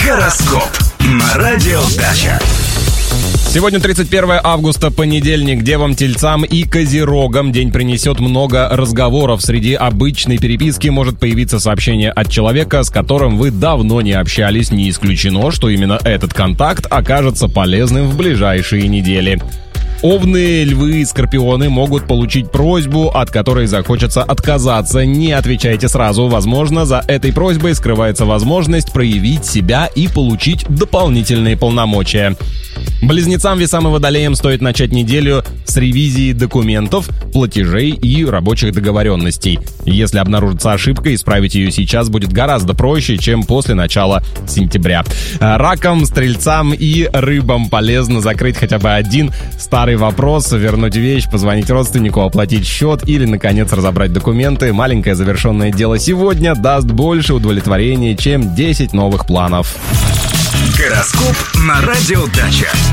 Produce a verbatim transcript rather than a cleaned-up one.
Гороскоп на радио Дача. Сегодня тридцать первое августа, понедельник. Девам, тельцам и козерогам день принесет много разговоров. Среди обычной переписки может появиться сообщение от человека, с которым вы давно не общались. Не исключено, что именно этот контакт окажется полезным в ближайшие недели. Овны, львы и скорпионы могут получить просьбу, от которой захочется отказаться. Не отвечайте сразу. Возможно, за этой просьбой скрывается возможность проявить себя и получить дополнительные полномочия. Близнецам, весам и водолеям стоит начать неделю с ревизии документов, платежей и рабочих договоренностей. Если обнаружится ошибка, исправить ее сейчас будет гораздо проще, чем после начала сентября. Ракам, стрельцам и рыбам полезно закрыть хотя бы один старый вопрос, вернуть вещь, позвонить родственнику, оплатить счет или, наконец, разобрать документы. Маленькое завершенное дело сегодня даст больше удовлетворения, чем десять новых планов. Гороскоп на радио Дача.